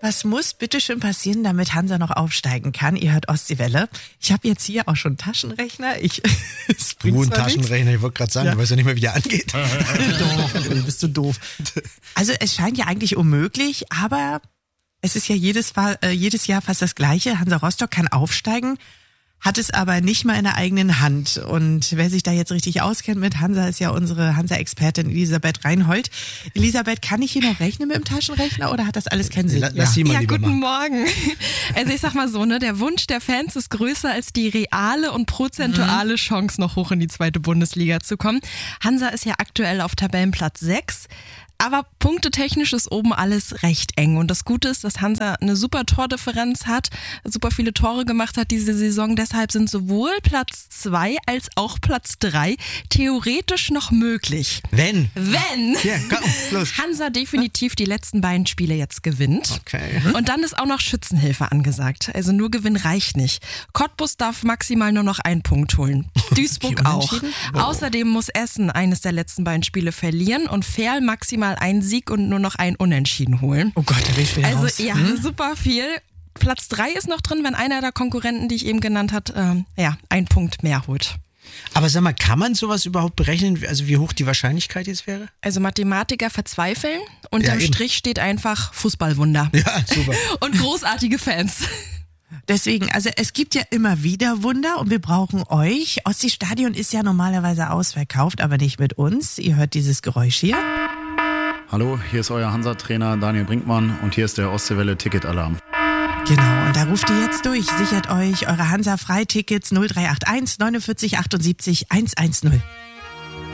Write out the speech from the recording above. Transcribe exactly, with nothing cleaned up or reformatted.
Was muss bitte schön passieren, damit Hansa noch aufsteigen kann? Ihr hört Ostseewelle. Ich habe jetzt hier auch schon einen Taschenrechner. Ich, du einen Taschenrechner, ich wollte gerade sagen, ja. Du weißt ja nicht mehr, wie der angeht. Doch, bist du doof. Also es scheint ja eigentlich unmöglich, aber es ist ja jedes, äh, jedes Jahr fast das Gleiche. Hansa Rostock kann aufsteigen, hat es aber nicht mal in der eigenen Hand. Und wer sich da jetzt richtig auskennt mit Hansa, ist ja unsere Hansa-Expertin Elisabeth Reinhold. Elisabeth, kann ich hier noch rechnen mit dem Taschenrechner oder hat das alles keinen Sinn? Lass ja. sie mal ja, lieber guten machen. Morgen. Also ich sag mal so, ne, der Wunsch der Fans ist größer als die reale und prozentuale mhm. Chance, noch hoch in die zweite Bundesliga zu kommen. Hansa ist ja aktuell auf Tabellenplatz sechs. Aber punktetechnisch ist oben alles recht eng. Und das Gute ist, dass Hansa eine super Tordifferenz hat, super viele Tore gemacht hat diese Saison. Deshalb sind sowohl Platz zwei als auch Platz drei theoretisch noch möglich. Wenn? Wenn ja, komm, los. Hansa definitiv die letzten beiden Spiele jetzt gewinnt. Okay. Und dann ist auch noch Schützenhilfe angesagt. Also nur Gewinn reicht nicht. Cottbus darf maximal nur noch einen Punkt holen. Duisburg auch. Oh. Außerdem muss Essen eines der letzten beiden Spiele verlieren und Ferl maximal einen Sieg und nur noch einen Unentschieden holen. Oh Gott, da bin ich wieder Also raus. ja, hm? super viel. Platz drei ist noch drin, wenn einer der Konkurrenten, die ich eben genannt habe, ähm, ja, einen Punkt mehr holt. Aber sag mal, kann man sowas überhaupt berechnen, also wie hoch die Wahrscheinlichkeit jetzt wäre? Also Mathematiker verzweifeln. Unterm Ja, eben. Strich steht einfach Fußballwunder. Ja, super. Und großartige Fans. Deswegen, also es gibt ja immer wieder Wunder und wir brauchen euch. Ostseestadion ist ja normalerweise ausverkauft, aber nicht mit uns. Ihr hört dieses Geräusch hier. Hallo, hier ist euer Hansa-Trainer Daniel Brinkmann und hier ist der Ostseewelle-Ticket-Alarm. Genau, und da ruft ihr jetzt durch. Sichert euch eure Hansa-Freitickets null drei acht eins neunundvierzig achtundsiebzig hundertzehn.